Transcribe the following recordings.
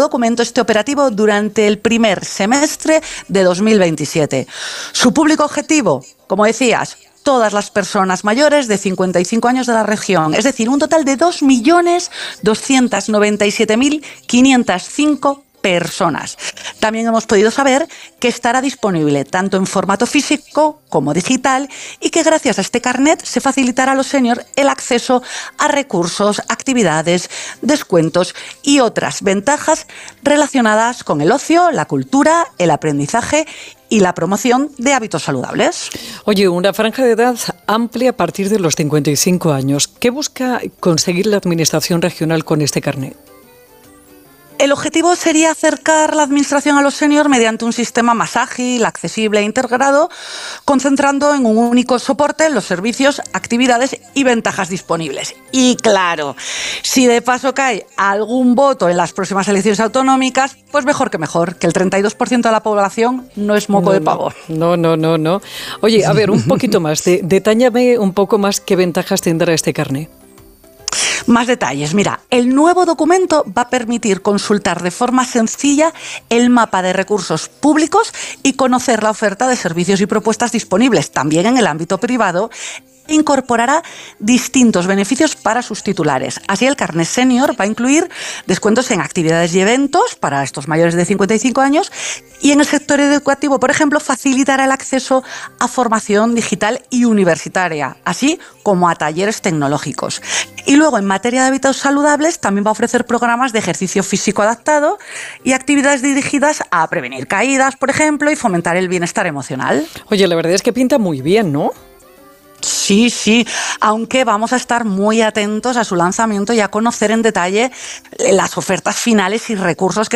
documento esté operativo durante el primer semestre de 2027. Su público objetivo, como decías, todas las personas mayores de 55 años de la región, es decir, un total de 2.297.505 personas. También hemos podido saber que estará disponible tanto en formato físico como digital y que gracias a este carnet se facilitará a los seniors el acceso a recursos, actividades, descuentos y otras ventajas relacionadas con el ocio, la cultura, el aprendizaje y la promoción de hábitos saludables. Oye, una franja de edad amplia a partir de los 55 años. ¿Qué busca conseguir la Administración regional con este carnet? El objetivo sería acercar la administración a los seniors mediante un sistema más ágil, accesible e integrado, concentrando en un único soporte los servicios, actividades y ventajas disponibles. Y claro, si de paso cae algún voto en las próximas elecciones autonómicas, pues mejor, que el 32% de la población no es moco de pavo. No. Oye, a ver, un poquito más, detállame un poco más qué ventajas tendrá este carnet. Más detalles. Mira, el nuevo documento va a permitir consultar de forma sencilla el mapa de recursos públicos y conocer la oferta de servicios y propuestas disponibles también en el ámbito privado. Incorporará distintos beneficios para sus titulares. Así, el carnet senior va a incluir descuentos en actividades y eventos para estos mayores de 55 años y en el sector educativo, por ejemplo, facilitará el acceso a formación digital y universitaria, así como a talleres tecnológicos. Y luego, en materia de hábitos saludables, también va a ofrecer programas de ejercicio físico adaptado y actividades dirigidas a prevenir caídas, por ejemplo, y fomentar el bienestar emocional. Oye, la verdad es que pinta muy bien, ¿no? Sí, aunque vamos a estar muy atentos a su lanzamiento y a conocer en detalle las ofertas finales y recursos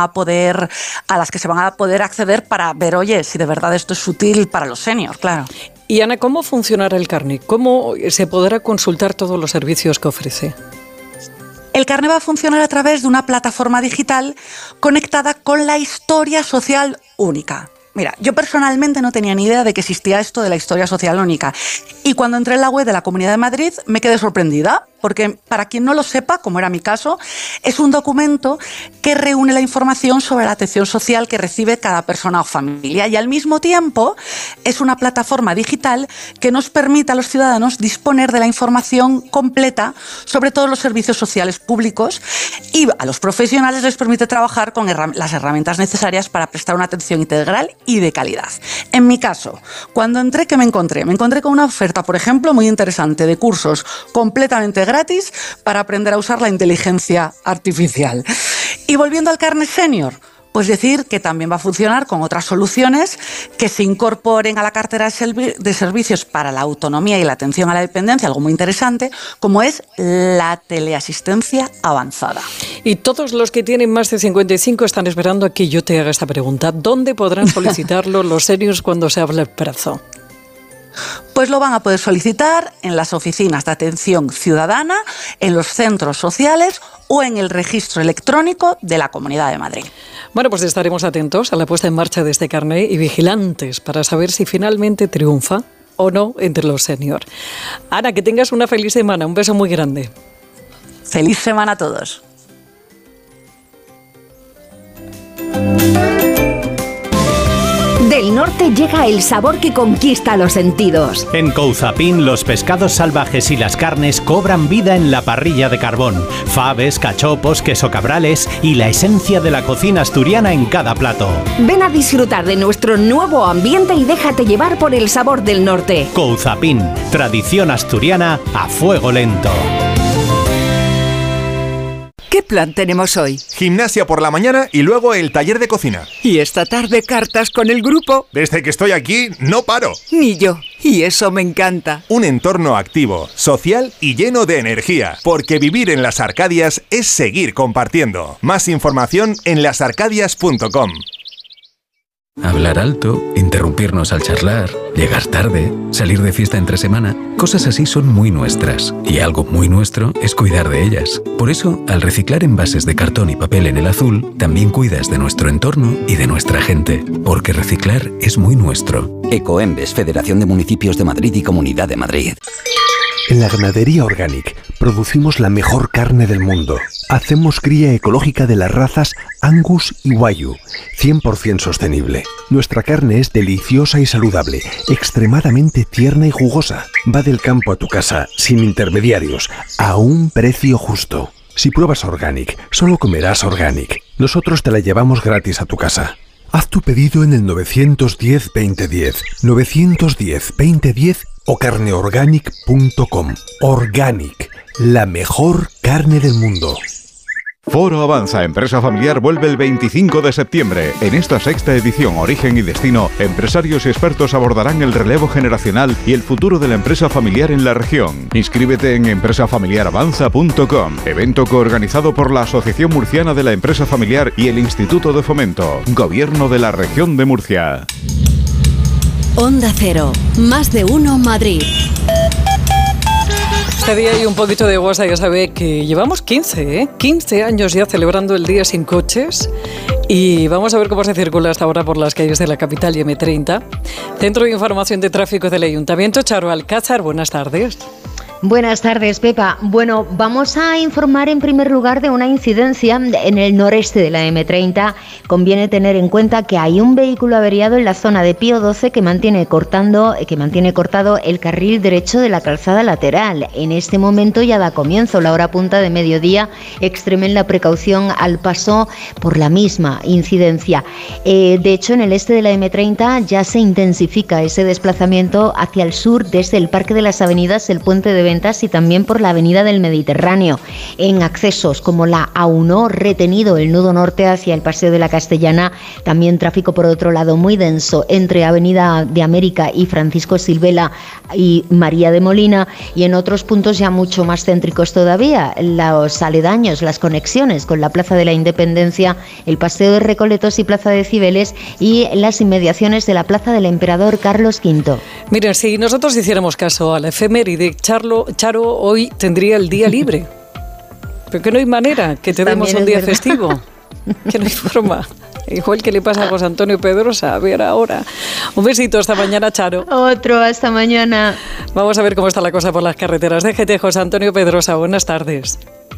a las que se van a poder acceder para ver, oye, si de verdad esto es útil para los seniors, claro. Y Ana, ¿cómo funcionará el carnet? ¿Cómo se podrá consultar todos los servicios que ofrece? El carnet va a funcionar a través de una plataforma digital conectada con la historia social única. Mira, yo personalmente no tenía ni idea de que existía esto de la historia social única. Y cuando entré en la web de la Comunidad de Madrid me quedé sorprendida, porque para quien no lo sepa, como era mi caso, es un documento que reúne la información sobre la atención social que recibe cada persona o familia y al mismo tiempo es una plataforma digital que nos permite a los ciudadanos disponer de la información completa sobre todos los servicios sociales públicos y a los profesionales les permite trabajar con las herramientas necesarias para prestar una atención integral y de calidad. En mi caso, cuando entré, ¿qué me encontré? Me encontré con una oferta, por ejemplo, muy interesante de cursos completamente gratis para aprender a usar la inteligencia artificial. Y volviendo al carnet senior, pues decir que también va a funcionar con otras soluciones que se incorporen a la cartera de servicios para la autonomía y la atención a la dependencia, algo muy interesante, como es la teleasistencia avanzada. Y todos los que tienen más de 55 están esperando a que yo te haga esta pregunta. ¿Dónde podrán solicitarlo los seniors cuando se abra el plazo? Pues lo van a poder solicitar en las oficinas de atención ciudadana, en los centros sociales o en el registro electrónico de la Comunidad de Madrid. Bueno, pues estaremos atentos a la puesta en marcha de este carnet y vigilantes para saber si finalmente triunfa o no entre los seniors. Ana, que tengas una feliz semana. Un beso muy grande. Feliz semana a todos. Del norte llega el sabor que conquista los sentidos. En Couzapin, los pescados salvajes y las carnes cobran vida en la parrilla de carbón. Faves, cachopos, queso cabrales y la esencia de la cocina asturiana en cada plato. Ven a disfrutar de nuestro nuevo ambiente y déjate llevar por el sabor del norte. Couzapin, tradición asturiana a fuego lento. ¿Qué plan tenemos hoy? Gimnasia por la mañana y luego el taller de cocina. Y esta tarde cartas con el grupo. Desde que estoy aquí, no paro. Ni yo. Y eso me encanta. Un entorno activo, social y lleno de energía. Porque vivir en las Arcadias es seguir compartiendo. Más información en lasarcadias.com. Hablar alto, interrumpirnos al charlar, llegar tarde, salir de fiesta entre semana, cosas así son muy nuestras. Y algo muy nuestro es cuidar de ellas. Por eso, al reciclar envases de cartón y papel en el azul, también cuidas de nuestro entorno y de nuestra gente. Porque reciclar es muy nuestro. Ecoembes, Federación de Municipios de Madrid y Comunidad de Madrid. En la ganadería Organic producimos la mejor carne del mundo. Hacemos cría ecológica de las razas Angus y Wagyu, 100% sostenible. Nuestra carne es deliciosa y saludable, extremadamente tierna y jugosa. Va del campo a tu casa, sin intermediarios, a un precio justo. Si pruebas Organic, solo comerás Organic. Nosotros te la llevamos gratis a tu casa. Haz tu pedido en el 910-2010, 910-2010 o carneorganic.com. Organic, la mejor carne del mundo. Foro Avanza Empresa Familiar vuelve el 25 de septiembre. En esta sexta edición Origen y Destino, empresarios y expertos abordarán el relevo generacional y el futuro de la empresa familiar en la región. Inscríbete en empresafamiliaravanza.com. Evento coorganizado por la Asociación Murciana de la Empresa Familiar y el Instituto de Fomento. Gobierno de la Región de Murcia. Onda Cero, más de uno Madrid. Este día hay un poquito de guasa, ya sabe que llevamos 15 años ya celebrando el Día Sin Coches y vamos a ver cómo se circula hasta ahora por las calles de la capital y M30. Centro de Información de Tráfico del Ayuntamiento, Charo Alcázar, buenas tardes. Buenas tardes, Pepa. Bueno, vamos a informar en primer lugar de una incidencia en el noreste de la M30. Conviene tener en cuenta que hay un vehículo averiado en la zona de Pío XII que mantiene cortado el carril derecho de la calzada lateral. En este momento ya da comienzo la hora punta de mediodía. Extremen la precaución al paso por la misma incidencia. De hecho, en el este de la M30 ya se intensifica ese desplazamiento hacia el sur desde el Parque de las Avenidas, el Puente de y también por la Avenida del Mediterráneo. En accesos como la A1, retenido el nudo norte hacia el Paseo de la Castellana, también tráfico por otro lado muy denso entre Avenida de América y Francisco Silvela y María de Molina, y en otros puntos ya mucho más céntricos todavía, los aledaños, las conexiones con la Plaza de la Independencia, el Paseo de Recoletos y Plaza de Cibeles y las inmediaciones de la Plaza del Emperador Carlos V. Miren, si nosotros hiciéramos caso a la efeméride, Charo hoy tendría el día libre. Pero que no hay manera que te demos un día festivo. Que no hay forma. Igual que le pasa a José Antonio Pedrosa. A ver ahora. Un besito, hasta mañana, Charo. Otro, hasta mañana. Vamos a ver cómo está la cosa por las carreteras. Déjete, José Antonio Pedrosa. Buenas tardes.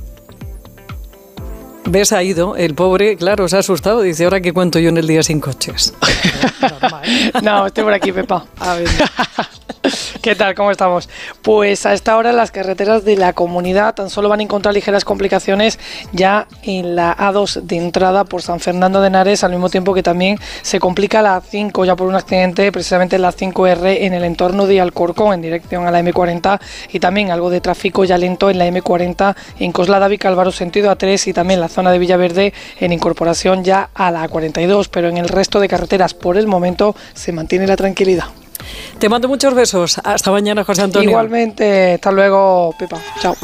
¿Ves? Ha ido el pobre, claro, se ha asustado. Dice, ¿ahora qué cuento yo en el Día Sin Coches? No, estoy por aquí, Pepa. A ver. ¿Qué tal? ¿Cómo estamos? Pues a esta hora las carreteras de la comunidad tan solo van a encontrar ligeras complicaciones ya en la A2 de entrada por San Fernando de Henares, al mismo tiempo que también se complica la A5 ya por un accidente, precisamente la 5R en el entorno de Alcorcón en dirección a la M40, y también algo de tráfico ya lento en la M40 en Coslada Vicálvaro sentido A3 y también la zona de Villaverde en incorporación ya a la A42, pero en el resto de carreteras por el momento se mantiene la tranquilidad. Te mando muchos besos. Hasta mañana, José Antonio. Igualmente. Hasta luego, Pepa. Chao.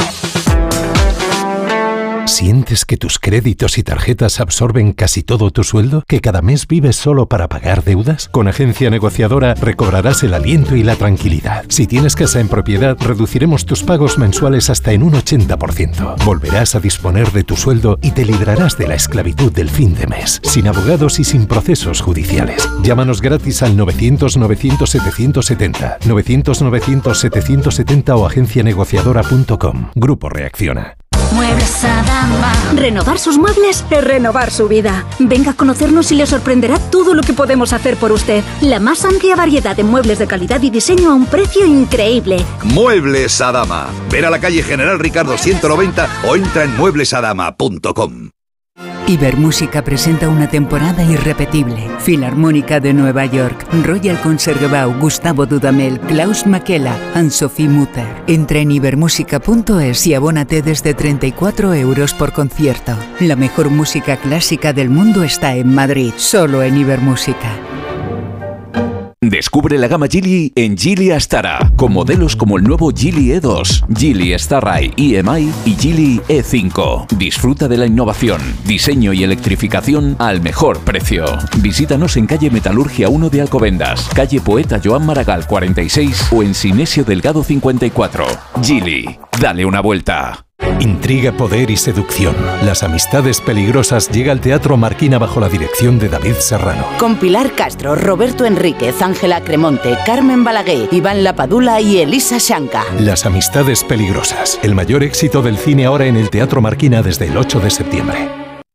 ¿Sientes que tus créditos y tarjetas absorben casi todo tu sueldo? ¿Que cada mes vives solo para pagar deudas? Con Agencia Negociadora recobrarás el aliento y la tranquilidad. Si tienes casa en propiedad, reduciremos tus pagos mensuales hasta en un 80%. Volverás a disponer de tu sueldo y te librarás de la esclavitud del fin de mes, sin abogados y sin procesos judiciales. Llámanos gratis al 900-900-770, 900-900-770 o agencianegociadora.com. Grupo Reacciona. Muebles Adama. Renovar sus muebles es renovar su vida. Venga a conocernos y le sorprenderá todo lo que podemos hacer por usted. La más amplia variedad de muebles de calidad y diseño a un precio increíble. Muebles Adama. Ven a la calle General Ricardo 190 o entra en mueblesadama.com. Ibermúsica presenta una temporada irrepetible. Filarmónica de Nueva York, Royal Concertgebouw, Gustavo Dudamel, Klaus Makela, Anne-Sophie Mutter. Entra en ibermúsica.es y abónate desde 34 € por concierto. La mejor música clásica del mundo está en Madrid, solo en Ibermúsica. Descubre la gama Geely en Geely Astara, con modelos como el nuevo Geely E2, Geely Starride EMI y Geely E5. Disfruta de la innovación, diseño y electrificación al mejor precio. Visítanos en calle Metalurgia 1 de Alcobendas, calle Poeta Joan Maragall 46 o en Sinesio Delgado 54. Geely, dale una vuelta. Intriga, poder y seducción. Las amistades peligrosas llega al Teatro Marquina bajo la dirección de David Serrano. Con Pilar Castro, Roberto Enríquez, Ángela Cremonte, Carmen Balaguer, Iván Lapadula y Elisa Shanka. Las amistades peligrosas. El mayor éxito del cine ahora en el Teatro Marquina desde el 8 de septiembre.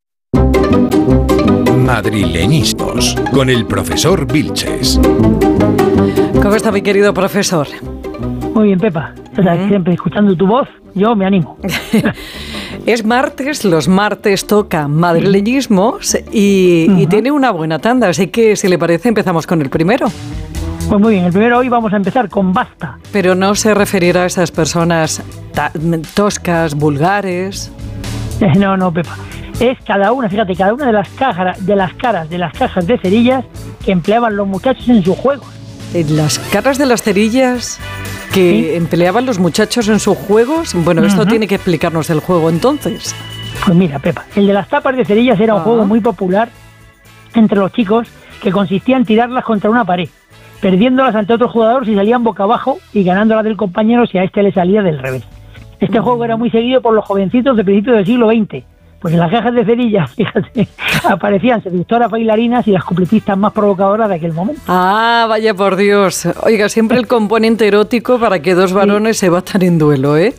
Madrileñismos, con el profesor Vilches. ¿Cómo está mi querido profesor? Muy bien, Pepa. O sea, siempre escuchando tu voz, yo me animo. Es martes, los martes toca madrileñismos y tiene una buena tanda, así que si le parece empezamos con el primero. Pues muy bien, el primero hoy vamos a empezar con basta. Pero no se referirá a esas personas toscas, vulgares. No, Pepa. Es cada una de las cajas de cerillas que empleaban los muchachos en sus juegos. Las caras de las cerillas que empleaban los muchachos en sus juegos. Bueno, esto tiene que explicarnos el juego entonces. Pues mira, Pepa, el de las tapas de cerillas era un juego muy popular entre los chicos que consistía en tirarlas contra una pared, perdiéndolas ante otro jugador si salían boca abajo y ganándolas del compañero si a este le salía del revés. Este juego era muy seguido por los jovencitos de principios del siglo XX. Pues en las cajas de cerillas, fíjate, aparecían seductoras bailarinas y las cupletistas más provocadoras de aquel momento. Ah, vaya por Dios. Oiga, siempre el componente erótico para que dos varones se batan en duelo, ¿eh?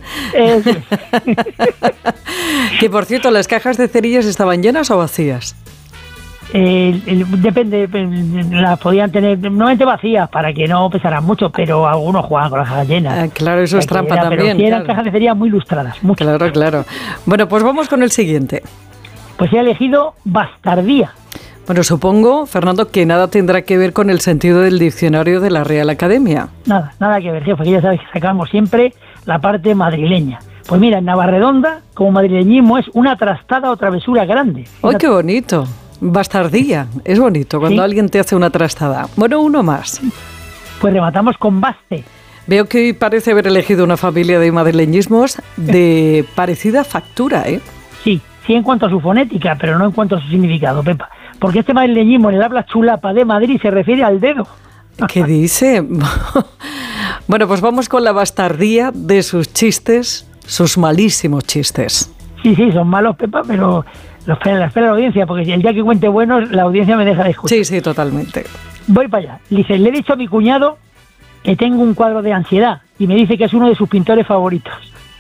Que por cierto, ¿las cajas de cerillas estaban llenas o vacías? Depende, las podían tener normalmente vacías para que no pesaran mucho, pero algunos jugaban con las cajas llenas. Claro, eso es trampa también. Pero sí eran cajas de cerillas muy ilustradas. Mucho. Claro. Bueno, pues vamos con el siguiente. Pues he elegido bastardía. Bueno, supongo, Fernando, que nada tendrá que ver con el sentido del diccionario de la Real Academia. Nada que ver, jefe, que ya sabes que sacamos siempre la parte madrileña. Pues mira, en Navarredonda, como madrileñismo, es una trastada o travesura grande. ¡Ay, qué bonito! Bastardía, es bonito cuando alguien te hace una trastada. Bueno, uno más. Pues rematamos con baste. Veo que hoy parece haber elegido una familia de madrileñismos de parecida factura, ¿eh? Sí en cuanto a su fonética, pero no en cuanto a su significado, Pepa. Porque este madrileñismo en el habla chulapa de Madrid se refiere al dedo. ¿Qué dice? Bueno, pues vamos con la bastardía de sus chistes, sus malísimos chistes. Sí, son malos, Pepa, pero lo espera la audiencia, porque el día que cuente buenos, la audiencia me deja de escuchar. Sí, totalmente. Voy para allá. Dice, le he dicho a mi cuñado que tengo un cuadro de ansiedad y me dice que es uno de sus pintores favoritos.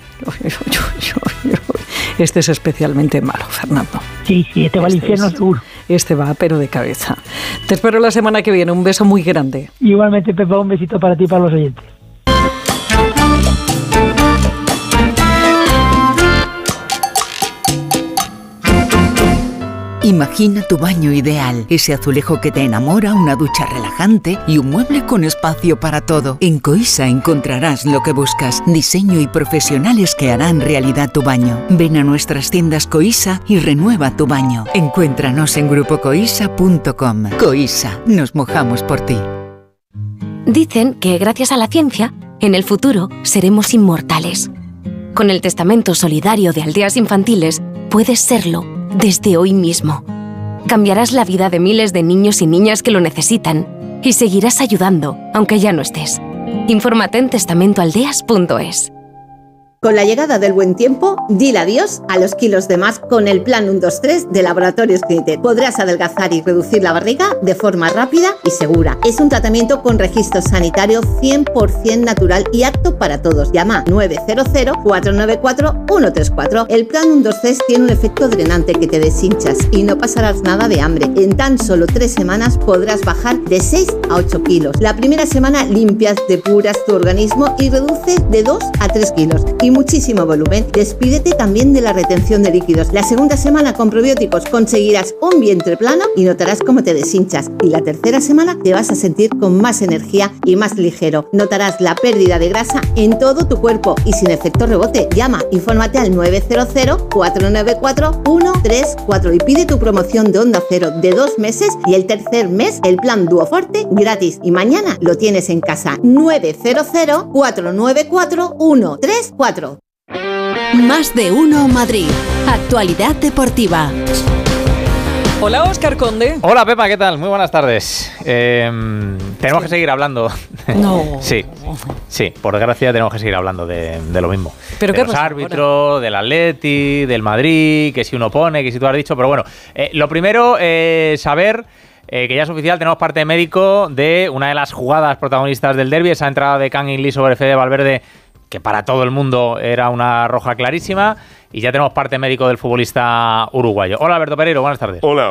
Este es especialmente malo, Fernando. Sí, este va al infierno seguro. Este va, pero de cabeza. Te espero la semana que viene. Un beso muy grande. Igualmente, Pepa, un besito para ti y para los oyentes. Imagina tu baño ideal, ese azulejo que te enamora, una ducha relajante y un mueble con espacio para todo. En Coisa encontrarás lo que buscas, diseño y profesionales que harán realidad tu baño. Ven a nuestras tiendas Coisa y renueva tu baño. Encuéntranos en grupocoisa.com. Coisa, nos mojamos por ti. Dicen que gracias a la ciencia, en el futuro seremos inmortales. Con el testamento solidario de Aldeas Infantiles, puedes serlo desde hoy mismo. Cambiarás la vida de miles de niños y niñas que lo necesitan y seguirás ayudando, aunque ya no estés. Infórmate en testamentoaldeas.es. Con la llegada del buen tiempo, dile adiós a los kilos de más con el Plan 1-2-3 de Laboratorios Clinitet. Podrás adelgazar y reducir la barriga de forma rápida y segura. Es un tratamiento con registro sanitario 100% natural y apto para todos. Llama 900-494-134. El Plan 1-2-3 tiene un efecto drenante que te deshinchas y no pasarás nada de hambre. En tan solo 3 semanas podrás bajar de 6 a 8 kilos. La primera semana limpias, depuras tu organismo y reduces de 2 a 3 kilos. Y muchísimo volumen. Despídete también de la retención de líquidos. La segunda semana con probióticos conseguirás un vientre plano y notarás cómo te deshinchas. Y la tercera semana te vas a sentir con más energía y más ligero. Notarás la pérdida de grasa en todo tu cuerpo y sin efecto rebote. Llama, infórmate al 900-494-134 y pide tu promoción de Onda Cero de 2 meses y el tercer mes el plan Duoforte gratis. Y mañana lo tienes en casa. 900-494-134. Más de uno Madrid. Actualidad deportiva. Hola, Óscar Conde. Hola, Pepa, ¿qué tal? Muy buenas tardes. Tenemos que seguir hablando. No. Sí, por desgracia tenemos que seguir hablando de lo mismo. ¿Pero de qué los pasa árbitros, ahora? del Atleti, del Madrid, que si uno pone, que si tú has dicho. Pero bueno, lo primero, saber que ya es oficial, tenemos parte médico de una de las jugadas protagonistas del derbi, esa entrada de Kangin Lee sobre Fede Valverde, que para todo el mundo era una roja clarísima. Y ya tenemos parte médico del futbolista uruguayo. Hola, Alberto Pereiro, buenas tardes. Hola.